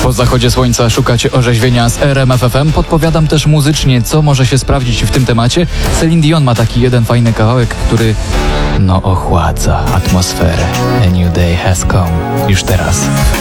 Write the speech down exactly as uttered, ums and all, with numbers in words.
Po zachodzie słońca szukacie orzeźwienia z R M F F M. Podpowiadam też muzycznie, co może się sprawdzić w tym temacie. Celine Dion ma taki jeden fajny kawałek, który no ochładza atmosferę. A New Day Has Come. Już teraz.